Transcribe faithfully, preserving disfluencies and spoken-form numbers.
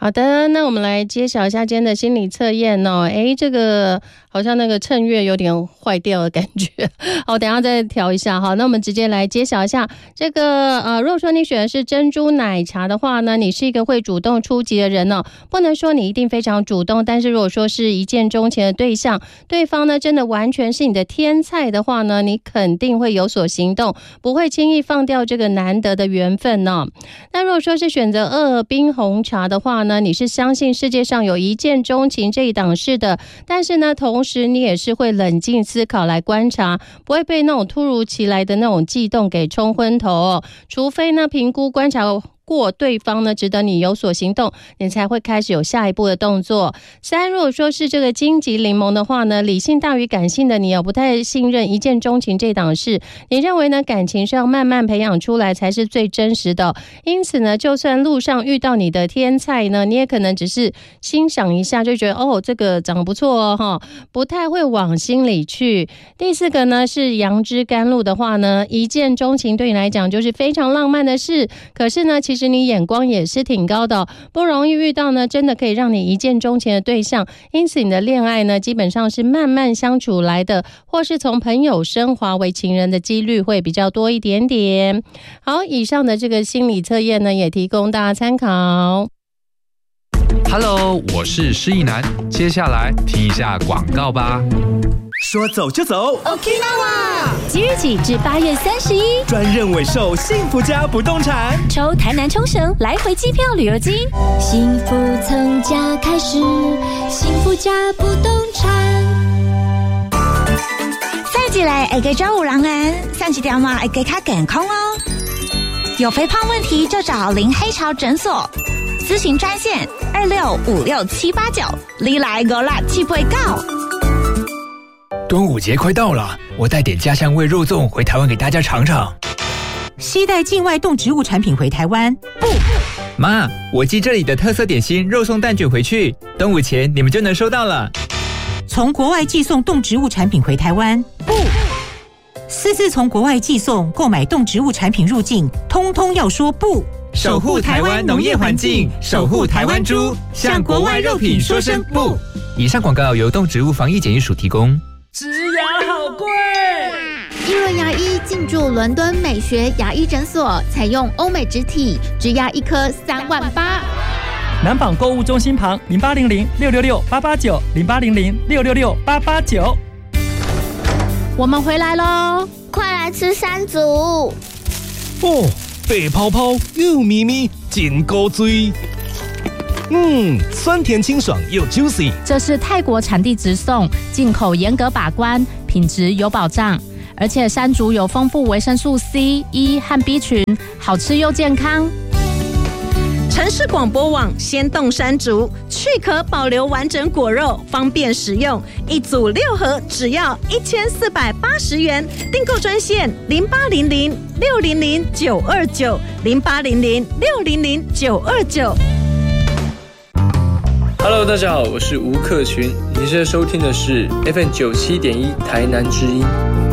好的，那我们来揭晓一下今天的心理测验哦。诶，这个好像那个衬乐有点坏掉的感觉。好，等一下再调一下哈。那我们直接来揭晓一下这个呃，如果说你选的是珍珠奶茶的话呢，你是一个会主动出击的人哦。不能说你一定非常主动，但是如果说是一见钟情的对象，对方呢真的完全是你的天菜的话呢，你肯定会有所行动，不会轻易放掉这个难得的缘分哦。那如果说是选择二冰红茶的话呢，你是相信世界上有一见钟情这一档事的，但是呢同时你也是会冷静思考来观察，不会被那种突如其来的那种悸动给冲昏头哦。除非呢评估观察过对方呢值得你有所行动，你才会开始有下一步的动作。三，如果说是这个荆棘柠檬的话呢，理性大于感性的你哦，不太信任一见钟情这档事，你认为呢感情是要慢慢培养出来才是最真实的，因此呢就算路上遇到你的天菜呢，你也可能只是欣赏一下就觉得哦这个长得不错哦哈，不太会往心里去。第四个呢是杨枝甘露的话呢，一见钟情对你来讲就是非常浪漫的事，可是呢其实你眼光也是挺高的哦，不容易遇到呢真的可以让你一见钟情的对象，因此你的恋爱呢基本上是慢慢相处来的，或是从朋友升华为情人的几率会比较多一点点。好，以上的这个心理测验呢也提供大家参考。 Hello， 我是施逸南，接下来听一下广告吧。 说走就走 Okinawa 即日起至八月三十一， 专任委售幸福家不动产， 抽台南冲绳来回机票旅游金，幸福从家开始，幸福家不动产。 再一来会给照顾人人，上一条嘛会给较健康哦。有肥胖问题就找林黑潮诊所，咨询专线二六五六七八九，你来我啦七八九。 端午节快到了，我带点家乡味肉粽回台湾给大家尝尝。 携带境外动植物产品回台湾，不。 妈，我寄这里的特色点心肉松蛋卷回去，端午前你们就能收到了。 从国外寄送动植物产品回台湾，不。私自从国外寄送购买动植物产品入境，通通要说不。 守护台湾农业环境，守护台湾猪，向国外肉品说声不。以上广告由动植物防疫检疫署提供。 植牙好贵！ 一轮牙医进驻伦敦美学牙医诊所，采用欧美植体，植牙一颗三万八。 南纺购物中心旁零八零零六六六八八九零八零零六六六八八九。 我们回来喽， 快来吃山竹！ 哦，白泡泡又咪咪，真够醉。嗯，酸甜清爽又 juicy。 这是泰国产地直送，进口严格把关，品质有保障。而且山竹有丰富维生素 C、E 和 B 群，好吃又健康。 城市广播网鲜冻山竹，去壳保留完整果肉，方便食用。一组六盒，只要一千四百八十元。订购专线零八零零六零零九二九零八零零六零零九二九。 Hello， 大家好，我是吴克群，你现在收听的是 F M 九七点一台南之音。